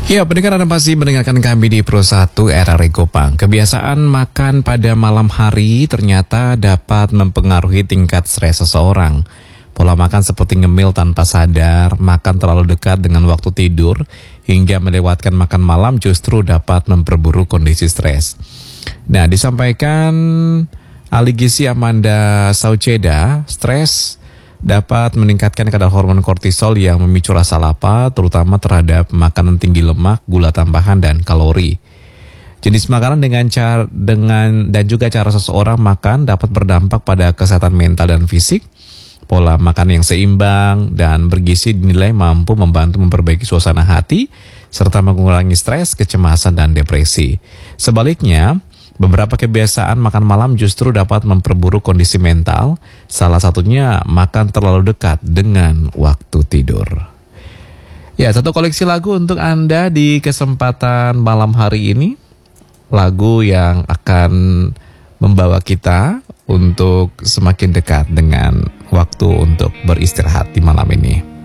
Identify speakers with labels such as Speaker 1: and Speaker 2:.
Speaker 1: Ya, pendengar Anda masih mendengarkan kami di Pro 1 Era Regopang. Kebiasaan makan pada malam hari ternyata dapat mempengaruhi tingkat stres seseorang. Pola makan seperti ngemil tanpa sadar, makan terlalu dekat dengan waktu tidur, hingga melewatkan makan malam justru dapat memperburuk kondisi stres. Nah, disampaikan ahli gizi Amanda Sauceda, stres dapat meningkatkan kadar hormon kortisol yang memicu rasa lapar, terutama terhadap makanan tinggi lemak, gula tambahan, dan kalori. Jenis makanan dan juga cara seseorang makan dapat berdampak pada kesehatan mental dan fisik. Pola makan yang seimbang dan bergizi dinilai mampu membantu memperbaiki suasana hati, serta mengurangi stres, kecemasan, dan depresi. Sebaliknya, beberapa kebiasaan makan malam justru dapat memperburuk kondisi mental, salah satunya makan terlalu dekat dengan waktu tidur. Ya, satu koleksi lagu untuk Anda di kesempatan malam hari ini. Lagu yang akan membawa kita untuk semakin dekat dengan waktu untuk beristirahat di malam ini.